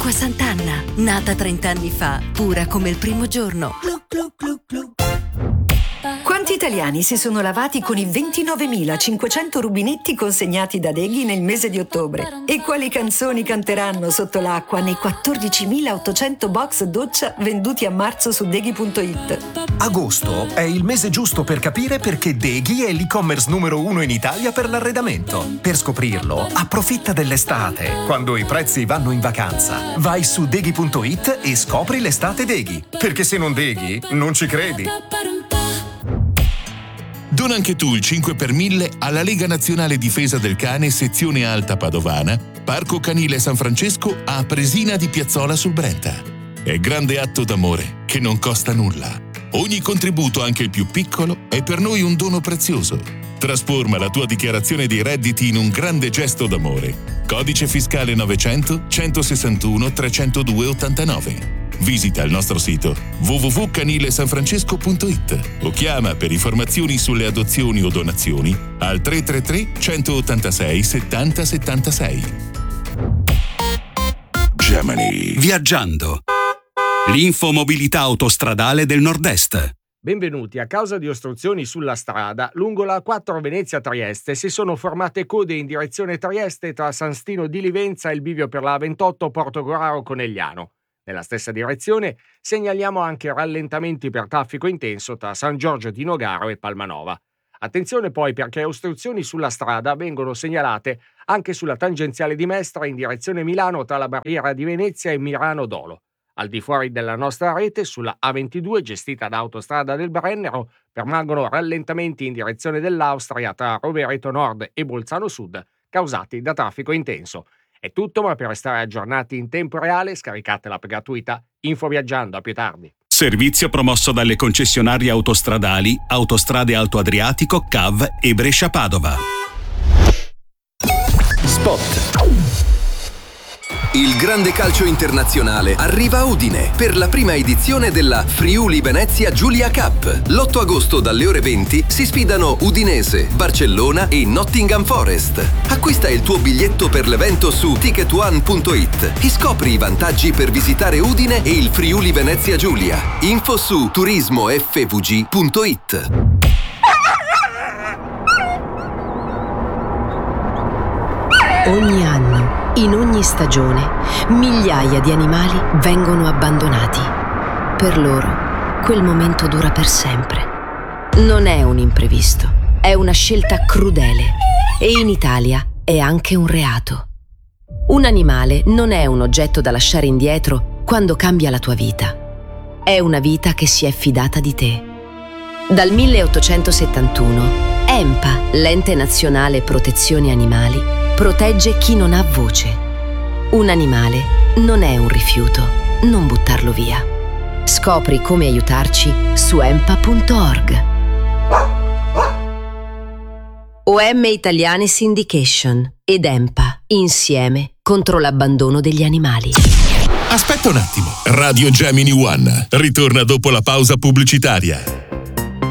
Acqua Sant'Anna, nata 30 anni fa, pura come il primo giorno. Glu, glu, glu, glu. Quanti italiani si sono lavati con i 29.500 rubinetti consegnati da Deghi nel mese di ottobre? E quali canzoni canteranno sotto l'acqua nei 14.800 box doccia venduti a marzo su Deghi.it? Agosto è il mese giusto per capire perché Deghi è l'e-commerce numero 1 in Italia per l'arredamento. Per scoprirlo, approfitta dell'estate, quando i prezzi vanno in vacanza. Vai su Deghi.it e scopri l'estate Deghi. Perché se non Deghi, non ci credi. Dona anche tu il 5 per 1000 alla Lega Nazionale Difesa del Cane sezione Alta Padovana, Parco Canile San Francesco a Presina di Piazzola sul Brenta. È grande atto d'amore che non costa nulla. Ogni contributo, anche il più piccolo, è per noi un dono prezioso. Trasforma la tua dichiarazione dei redditi in un grande gesto d'amore. Codice fiscale 900 161 302 89. Visita il nostro sito www.canilesanfrancesco.it o chiama per informazioni sulle adozioni o donazioni al 333 186 70 76. Gemini. Viaggiando. L'infomobilità autostradale del Nord-Est. Benvenuti. A causa di ostruzioni sulla strada, lungo la A4 Venezia-Trieste si sono formate code in direzione Trieste tra San Stino di Livenza e il bivio per la A28 Portogruaro-Conegliano. Nella stessa direzione segnaliamo anche rallentamenti per traffico intenso tra San Giorgio di Nogaro e Palmanova. Attenzione poi perché ostruzioni sulla strada vengono segnalate anche sulla tangenziale di Mestra in direzione Milano tra la barriera di Venezia e Mirano Dolo. Al di fuori della nostra rete, sulla A22 gestita da Autostrada del Brennero, permangono rallentamenti in direzione dell'Austria tra Rovereto Nord e Bolzano Sud, causati da traffico intenso. È tutto, ma per restare aggiornati in tempo reale scaricate l'app gratuita Infoviaggiando. A più tardi. Servizio promosso dalle concessionarie autostradali Autostrade Alto Adriatico, CAV e Brescia-Padova. Spot. Il grande calcio internazionale arriva a Udine per la prima edizione della Friuli Venezia Giulia Cup. L'8 agosto dalle ore 20 si sfidano Udinese, Barcellona e Nottingham Forest. Acquista il tuo biglietto per l'evento su ticketone.it e scopri i vantaggi per visitare Udine e il Friuli Venezia Giulia. Info su turismofvg.it. Ogni anno, in ogni stagione, migliaia di animali vengono abbandonati. Per loro, quel momento dura per sempre. Non è un imprevisto, è una scelta crudele e in Italia è anche un reato. Un animale non è un oggetto da lasciare indietro quando cambia la tua vita. È una vita che si è fidata di te. Dal 1871, EMPA, l'Ente Nazionale Protezione Animali, protegge chi non ha voce. Un animale non è un rifiuto, non buttarlo via. Scopri come aiutarci su empa.org. OM Italiane Syndication ed EMPA, insieme contro l'abbandono degli animali. Aspetta un attimo. Radio Gemini One ritorna dopo la pausa pubblicitaria.